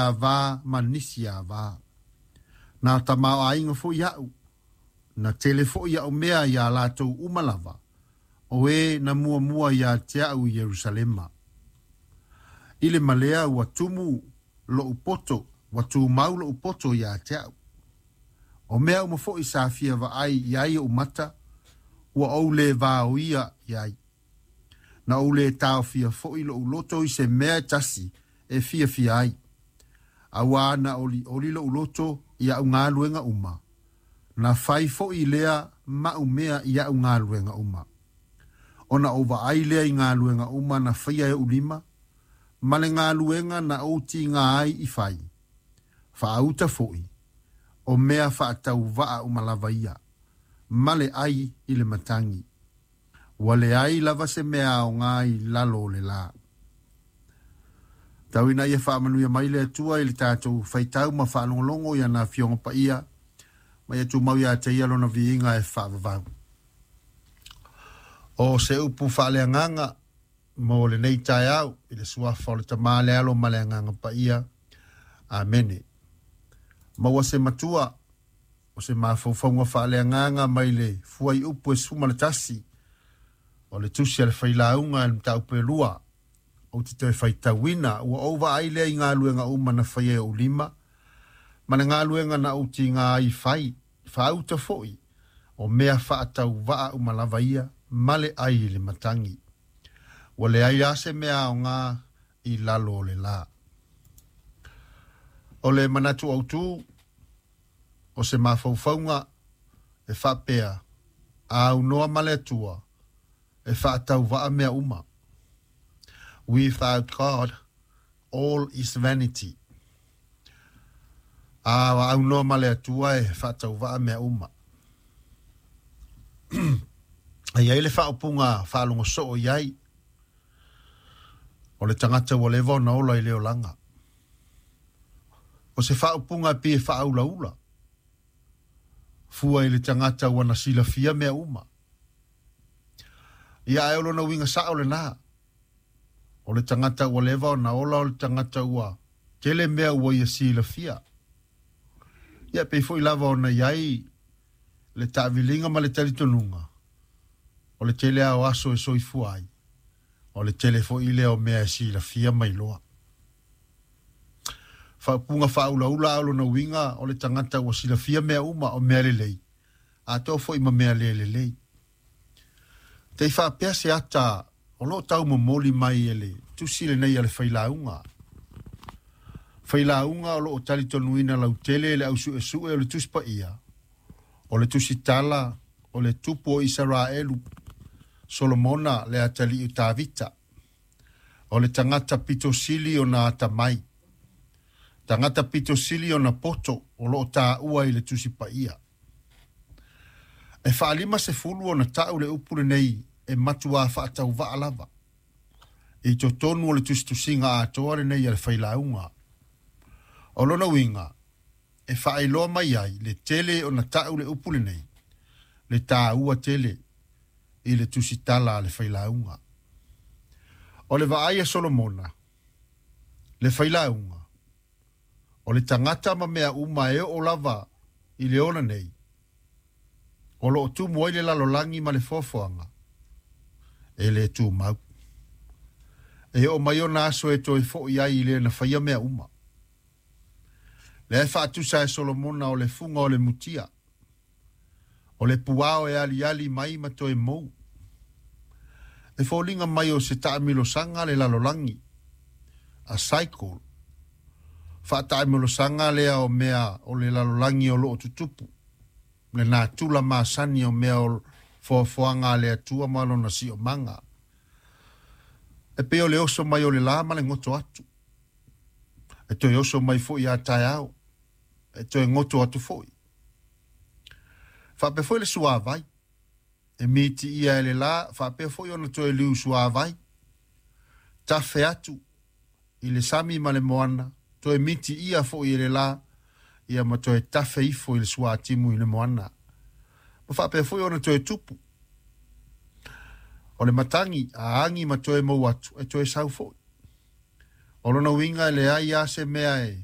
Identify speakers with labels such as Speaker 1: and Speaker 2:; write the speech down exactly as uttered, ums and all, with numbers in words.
Speaker 1: ia va manisi ia va. Na tamau ainga fo iau. Na telefo ia o mea ia latou umalava. O e na mua mua ia te au Yerusalema. Ile malea wa tumu lo upoto, wa tu mau lo upoto ia te au. O mea uma fo isafia va ai iai o mata, wa au le va o ia iai. Na au le tau fia fo ilo uloto i se mea tasi e fia fia ai. Awa na oli, oli lo uloto ia unga luenga uma. Na fai fo i lea ma umea ia unga luenga uma. Ona ova ai lea i ngā luenga uma na fia e ulima, male ngā luenga na outi ngā ai i fai. Fa auta foi, o mea fa atau vaa umalava ia, male ai i le matangi. Wale ai lava se mea o ngā i lalo le la. Tau ina ia wha manuia mai le atua i le tātou whaitau ma wha longolongo ia na fionga pa ia, mai atu mau ia te ialo na viinga e wha vavau. O se upu wha lea nganga, mo le nei tai au, i le suafa o le tamā le alo ma lea nganga pa ia, amene. Maua se matua, o se mawhauwhaunga wha lea nganga mai le fuai upu e suma le tasi, o le tusi ale whailaunga e mtau pe lua, o te toi whaitawina, ua ova ai lea i ngā luenga uma na whaie o lima, mana ngā luenga na uti ngā i whai, whauta foi, o mea whaatau waa umalava ia, male ai le matangi. Wale ai ase mea o ngā i lalo le la. O le manatu autu, o se mawhauwhaunga, e whapea, a unoa male atua, e whaatau waa mea uma. Without God, all is vanity. A wa unoa male atua, e whaatau waa mea uma. Ai ai le whaupunga whalongo so o iai, o le tangata wa lewa na ola i leo langa. O se whaupunga pie whaula ula. Fua i le tangata wa na sila fia mea uma. Ia e olo na winga sao le na. O le tangata wa lewa na ola o le tangata wa tele mea ua ia sila fia. Ia pe fo i lava o na iai le tavilinga ma le talitonunga. O le tele ao aso e soifu ai. O le telefo i leo mea si la fia mai loa. Whaupunga whaula ula alo na winga o le tangata wa si la fia mea uma o mea lelei. A tau fo ima mea le lelei. Te whapea se ata o lo tau mamoli mai ele. Tu sile nei ale whailaunga. Whailaunga o lo o talitonuina lau tele le au su e su e o le tuspa ia. O le tusitala o le tupu o Israelu. Solomona le atali u Tavita. O le tangata pito sili o na atamai. Tangata pito sili o na poto o lo ta ua i le tusipa ia. E whaalima se fulu o na tau le upure nei e matua whaatau waalava. I to tonu o le tusitusinga a toare nei ale whailaunga. O lona winga, e whaailoa mai ai le tele o na tau le upure nei. Le ta ua tele. I le tusitala le whailaunga. O le vaaya Solomona, le whailaunga, o le tangata ma mea uma e o lava i le ona nei, o lo tu moi le lalolangi ma le fofoanga, e le tu mau. E o mai o naso e toi fo iai i le na whaia mea uma. Le e whaatusa e Solomona o le funga o le mutia, o le puao e ali ali mai ma toi mou. E fōlinga mai o se taamilo sanga le lalolangi. A cycle. Wha taamilo sanga lea o mea o le lalolangi o loo tutupu. Le nā tula maasani o mea o fōfuanga lea tua malo na si o manga. E pe o le oso mai o le lama le ngoto atu. E toi oso mai fo i a tai au. E toi ngoto atu fo i. Wha pe fo le sua vai. E miti ia ele la, whapea foi ona toe liu sua vai. Tafe atu, i le sami ma le moana, toe miti ia foi ele la, ia ma toe tafe ifo i le sua atimu i le moana. Ma whapea foi ona toe tupu. O le matangi, a angi ma toe mau atu, e toe sau foi. O lona winga le ai ase mea e,